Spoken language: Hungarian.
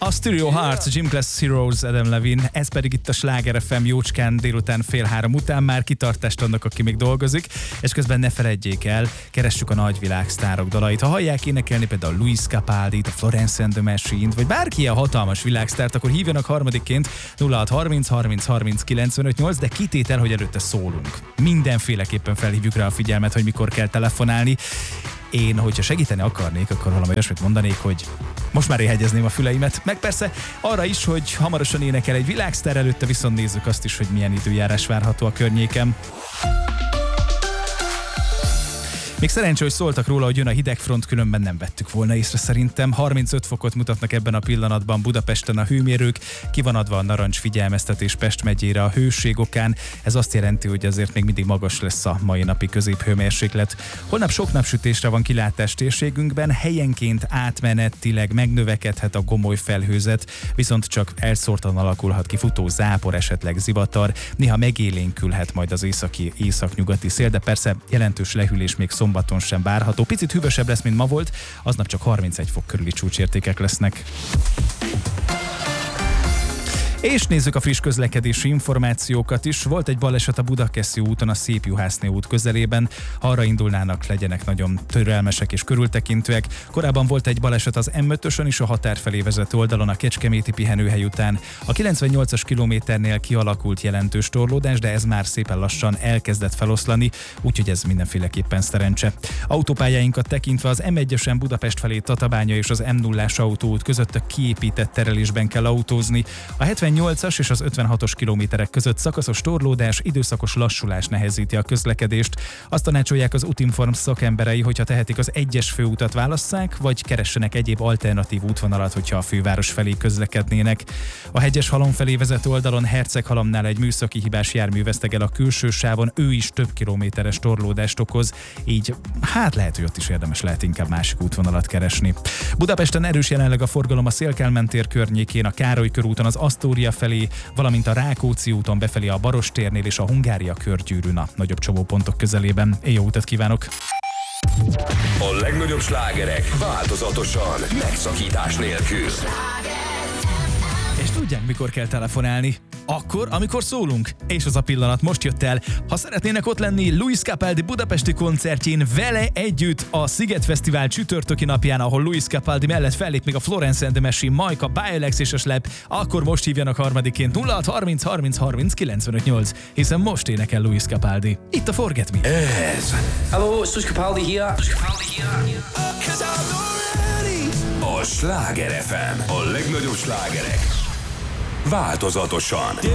A Stereo Heart, Gym Class Heroes, Adam Levine, ez pedig itt a Sláger FM jócskán délután 2:30 után, már kitartást annak, aki még dolgozik, és közben ne feledjék el, keressük a nagy világsztárok dalait. Ha hallják énekelni például Luis Capaldit, a Florence and the Machine-t, vagy bárki ilyen hatalmas világsztárt, akkor hívjanak harmadikként 0630 30 30 95 8, de kitétel, hogy előtte szólunk. Mindenféleképpen felhívjuk rá a figyelmet, hogy mikor kell telefonálni. Én, hogyha segíteni akarnék, akkor valami olyasmit mondanék, hogy most már éhegyezném a füleimet. Meg persze arra is, hogy hamarosan énekel egy világsztár, előtte viszont nézzük azt is, hogy milyen időjárás várható a környéken. Még szerencsé, hogy szóltak róla, hogy jön a hidegfront, különben nem vettük volna észre szerintem. 35 fokot mutatnak ebben a pillanatban Budapesten a hőmérők, ki van adva a narancs figyelmeztetés Pest megyére a hőség okán. Ez azt jelenti, hogy azért még mindig magas lesz a mai napi középhőmérséklet. Holnap sok napsütésre van kilátás térségünkben, helyenként átmenetileg megnövekedhet a gomoly felhőzet, viszont csak elszórtan alakulhat ki futó zápor, esetleg zivatar. Néha megélénkülhet majd az északnyugati szél, de persze jelentős lehűlés még szombaton sem várható. Picit hűvösebb lesz, mint ma volt, aznap csak 31 fok körüli csúcsértékek lesznek. És nézzük a friss közlekedési információkat is. Volt egy baleset a Budakeszi úton, a Szépjuhászné út közelében. Ha arra indulnának, legyenek nagyon türelmesek és körültekintőek. Korábban volt egy baleset az M5-ösön is, a határ felé vezető oldalon a kecskeméti pihenőhely után. A 98-as kilométernél kialakult jelentős torlódás, de ez már szépen lassan elkezdett feloszlani, úgyhogy ez mindenféleképpen szerencse. Autópályáinkat tekintve az M1-esen Budapest felé Tatabánya és az M0-as autóút között a kiépített terelésben kell autózni. A 78-as és az 56-os kilométerek között szakaszos torlódás, időszakos lassulás nehezíti a közlekedést. Azt tanácsolják az Utinform szakemberei, hogyha tehetik, az 1-es főutat válasszák, vagy keressenek egyéb alternatív útvonalat, hogyha a főváros felé közlekednének. A Hegyeshalom felé vezető oldalon Herceghalomnál egy műszaki hibás jármű vesztegel a külső sávon, ő is több kilométeres torlódást okoz, így lehet, hogy ott is érdemes lehet inkább másik útvonalat keresni. Budapesten erős jelenleg a forgalom a Széll-Kálmán tér környékén, a Károly körúton az Asztória felé, valamint a Rákóczi úton befelé a Barostérnél és a Hungária körgyűrűn a nagyobb csomópontok közelében. Jó utat kívánok! A legnagyobb slágerek változatosan, megszakítás nélkül. És tudják, mikor kell telefonálni? Akkor, amikor szólunk. És az a pillanat most jött el. Ha szeretnének ott lenni Luis Capaldi budapesti koncertjén vele együtt a Sziget Fesztivál csütörtöki napján, ahol Luis Capaldi mellett fellép még a Florence and the Machine, Majka, Bialex és a Slap, akkor most hívjanak harmadiként 0630 30 30 95 8, hiszen most énekel Luis Capaldi. Itt a Forget Me. Ez Hello, it's Luis Capaldi here. A Sláger FM. A legnagyobb slágerek változatosan.